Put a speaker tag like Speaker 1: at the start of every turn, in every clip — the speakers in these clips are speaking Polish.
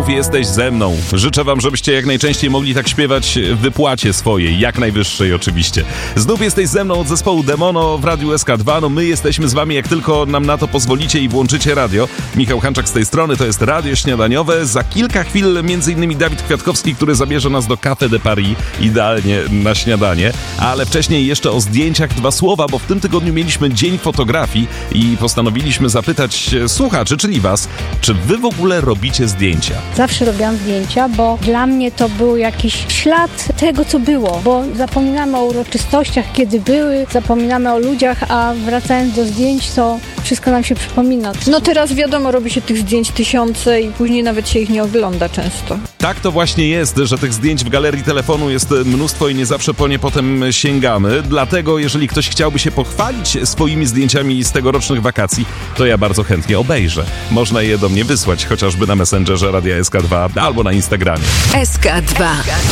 Speaker 1: Znów jesteś ze mną. Życzę wam, żebyście jak najczęściej mogli tak śpiewać w wypłacie swojej, jak najwyższej oczywiście. Znów jesteś ze mną od zespołu Demono w Radiu SK2. No my jesteśmy z wami, jak tylko nam na to pozwolicie i włączycie radio. Michał Hanczak z tej strony, to jest Radio Śniadaniowe. Za kilka chwil m.in. Dawid Kwiatkowski, który zabierze nas do Café de Paris, idealnie na śniadanie. Ale wcześniej jeszcze o zdjęciach dwa słowa, bo w tym tygodniu mieliśmy Dzień Fotografii i postanowiliśmy zapytać słuchaczy, czyli was, czy wy w ogóle robicie zdjęcia?
Speaker 2: Zawsze robiłam zdjęcia, bo dla mnie to był jakiś ślad tego, co było, bo zapominamy o uroczystościach, kiedy były, zapominamy o ludziach, a wracając do zdjęć, to wszystko nam się przypomina.
Speaker 3: No teraz wiadomo, robi się tych zdjęć tysiące i później nawet się ich nie ogląda często.
Speaker 1: Tak to właśnie jest, że tych zdjęć w galerii telefonu jest mnóstwo i nie zawsze po nie potem sięgamy. Dlatego jeżeli ktoś chciałby się pochwalić swoimi zdjęciami z tegorocznych wakacji, to ja bardzo chętnie obejrzę. Można je do mnie wysłać, chociażby na Messengerze Radia SK2 albo na Instagramie.
Speaker 4: SK2.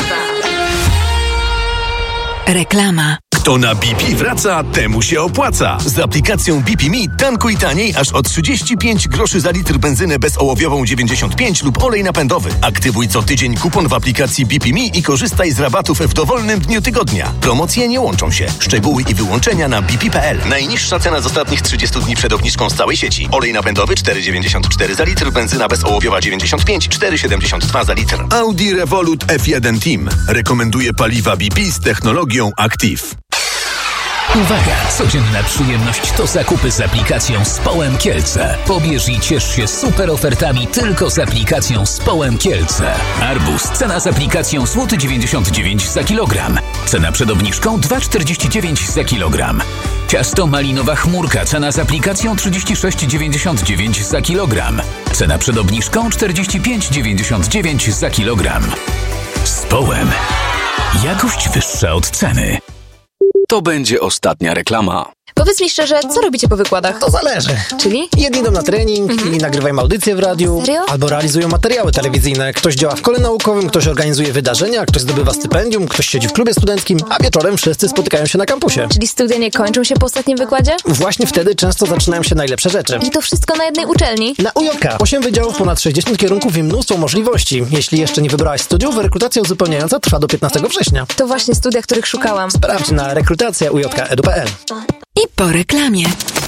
Speaker 4: Reklama.
Speaker 5: Kto na BP wraca, temu się opłaca. Z aplikacją BP Me tankuj taniej aż o 35 groszy za litr benzynę bezołowiową 95 lub olej napędowy. Aktywuj co tydzień kupon w aplikacji BP Me i korzystaj z rabatów w dowolnym dniu tygodnia. Promocje nie łączą się. Szczegóły i wyłączenia na bp.pl. Najniższa cena z ostatnich 30 dni przed obniżką z całej sieci. Olej napędowy 4,94 za litr, benzyna bezołowiowa 95, 4,72 za litr. Audi Revolut F1 Team rekomenduje paliwa BP z technologią Active.
Speaker 6: Uwaga! Codzienna przyjemność to zakupy z aplikacją Społem Kielce. Pobierz i ciesz się super ofertami tylko z aplikacją Społem Kielce. Arbuz. Cena z aplikacją złoty 99 za kilogram. Cena przed obniżką 2,49 za kilogram. Ciasto malinowa chmurka. Cena z aplikacją 36,99 za kilogram. Cena przed obniżką 45,99 za kilogram. Społem. Jakość wyższa od ceny.
Speaker 5: To będzie ostatnia reklama.
Speaker 7: Powiedz mi szczerze, co robicie po wykładach?
Speaker 8: To zależy.
Speaker 7: Czyli?
Speaker 8: Jedni idą na trening, inni nagrywają audycje w radiu.
Speaker 7: Serio?
Speaker 8: Albo realizują materiały telewizyjne. Ktoś działa w kole naukowym, ktoś organizuje wydarzenia, ktoś zdobywa stypendium, ktoś siedzi w klubie studenckim, a wieczorem wszyscy spotykają się na kampusie.
Speaker 7: Czyli studia nie kończą się po ostatnim wykładzie?
Speaker 8: Właśnie wtedy często zaczynają się najlepsze rzeczy.
Speaker 7: I to wszystko na jednej uczelni?
Speaker 8: Na UJK. 8 wydziałów, ponad 60 kierunków i mnóstwo możliwości. Jeśli jeszcze nie wybrałaś studiów, rekrutacja uzupełniająca trwa do 15 września.
Speaker 7: To właśnie studia, których szukałam.
Speaker 8: Sprawdź na rekrutacja.ujk.edu.pl.
Speaker 4: I po reklamie.